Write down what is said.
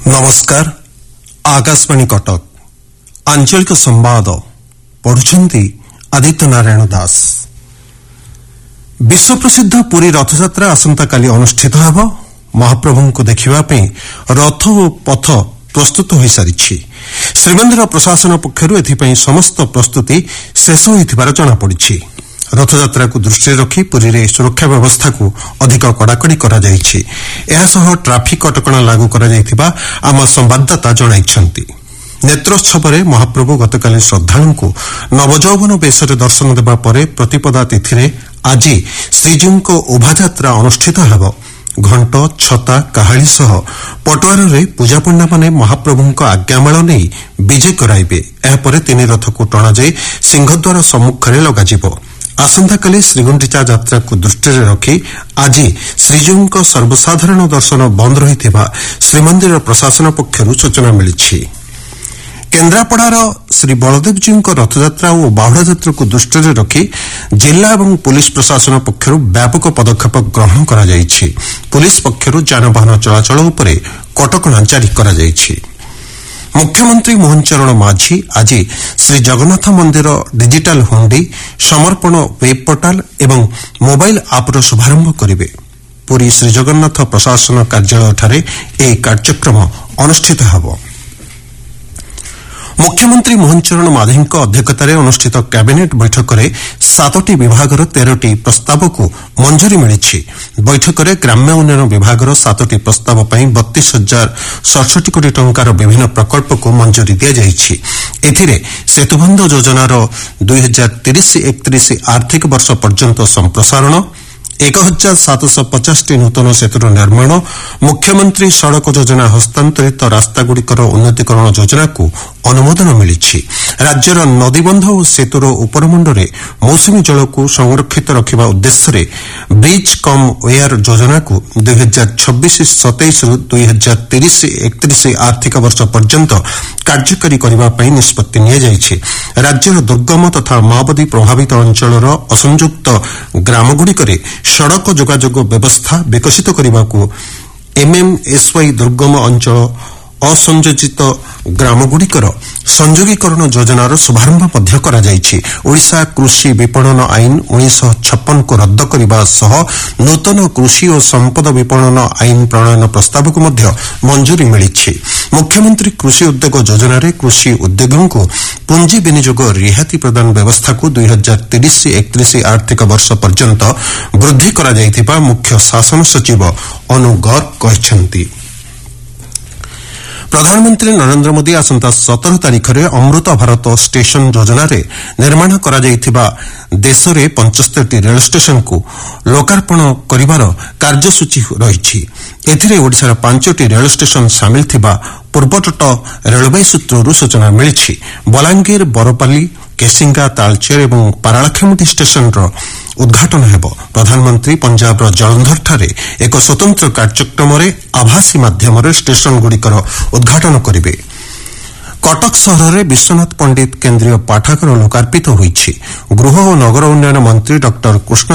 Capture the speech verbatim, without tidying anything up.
नमस्कार आकाशवाणी कटक आंचलिक संवाद पढ़ुछंती आदित्य नारायण दास। विश्व प्रसिद्ध पुरी रथयात्रा आसंता काली अनुष्ठित हेब। महाप्रभु को देखिबा पे रथ और पथ प्रस्तुत हो सारी। श्रीमंदिर प्रशासन पक्षरु एथिपई समस्त प्रस्तुति शेष होइथिबार जणा पड़िछि। रथयात्रा को दृष्टि रखी पुरी रे सुरक्षा व्यवस्था को अधिक कड़ाकड़ी करा जायछि। एहासह ट्राफिक कटकणा लागू करा जायथिबा आम संवाददाता जणाइछन्ति। नेत्रोत्सव में महाप्रभु गतकाली श्रद्धालु को नवजौवन वेशरे दर्शन देबा परे प्रतिपदा तिथि आज श्रीजीव को उभायात्रा अनुष्ठित हेब। घंट छता काहाली सह पटुआर पूजापंडा माने महाप्रभु आज्ञामाल नहीं विजे कराइबे। एहापर तीन रथ को टणा जाई सिंहद्वार सम्मुख में लगाजिबो। आसंताकाली श्रीगुंडिचा यात्रा को दृष्टि रखी आज श्रीजीव सर्वसाधारण दर्शन बंद रही श्रीमंदिर प्रशासन पक्षरु सूचना मिली। केन्द्रापड़ार श्री बलदेवजी रथयात्रा और बाहुड़ा यात्रा को दृष्टि रखी जिला और पुलिस प्रशासन पक्षरु व्यापक पदक्षेप ग्रहण करा जायछि। पुलिस पक्षरु जानवाहन चलाचल उपरे कटकणा जारी करा जायछि। मुख्यमंत्री मोहन चरण माझी आज श्री जगन्नाथ मंदिर डिजिटाल हुंडी समर्पण वेब पोर्टाल एवं मोबाइल आप्र शुभारंभ करेंगे। पुरी श्री जगन्नाथ प्रशासन कार्यालय ठारे यह कार्यक्रम अनुष्ठित होब। मुख्यमंत्री मोहन चरण माझी अध्यक्षतार अनुष्ठित कैबिनेट बैठक में सातटी विभागर तेरटी प्रस्ताव को मंजूरी मिली। बैठक में ग्राम्य उन्नयन विभागर सातटी प्रस्ताव पर बत्तीस हजार सड़सठ कोटी टंकार विभिन्न प्रकल्प को मंजूरी दी जायछि। एथिरे सेतुबंध योजनार दुई हजार तीस एकतीस आर्थिक वर्ष पर्यंत संप्रसारण, एक हजार सातश पचास टी नूतन सेतुर निर्माण, मुख्यमंत्री सड़क योजना हस्तांतरित रास्तागुड़िकर उन्नतीकरण योजना को अनुमोदन मिली। राज्यर नदीबंध और सेतुर उपरमुंडे मौसुमी जल को संरक्षित रखा उद्देश्य ब्रिज कम वेयर योजना को दुई हजार छब्बीस सतैश रु दुई हजार तीस एकतीस आर्थिक वर्ष पर्यंत कार्यकारी करने निष्पत्ति नियाଯାଇଛି। राज्यर दुर्गम तथा माओवादी प्रभावित अंचल असंयुक्त ग्रामगुड़िकरे सड़क जोगाजोग व्यवस्था विकसित करने को एमएमएसवाई दुर्गम अंचल असंयोजित ग्रामगुड़िकर संयोगीकरण योजनार शुभारंभ मध्य करा जायछि। ओडिशा कृषि विपणन आईन उन्नीस छप्पन को रद्द करने सह नूतन कृषि और संपद विपणन आईन प्रणयन प्रस्ताव को मध्य मंजूरी मिली। मुख्यमंत्री कृषि उद्योग योजना रे कृषि उद्योगों को पुंजी विनियोग रिहाती प्रदान व्यवस्था को दुई हजार तीस एकतीस आर्थिक वर्ष पर्यंत वृद्धि करा जायथिबा मुख्य शासन सचिव अनु गर्ग कहिसंति। प्रधानमंत्री नरेंद्र मोदी आसंता सतर तारीख में अमृत भारत स्टेशन योजना रे निर्माण करा जायथिबा देश में पचहत्तर रेल स्टेशन को लोकार्पण करिवार कार्यसूची रही। एथिरे ओडिशार पांचटी रेल स्टेशन सामिल थिबा पूर्वतट रेलवे सूत्रରୁ सूचना मिली। बलांगीर, बरपाली, केसिंगा, तालचेर और पारालाखेमुंडी स्टेशन उद्घाटन हेब। प्रधानमंत्री पंजाब जलंधर ठारे एक स्वतंत्र कार्यक्रम में आभासी माध्यम स्टेशन गुड़िकर उद्घाटन करेंगे। कटक सहर में विश्वनाथ पंडित केन्द्रीय पाठागार लोकार्पित होईछि। गृह और नगर उन्नयन मंत्री डॉ कृष्ण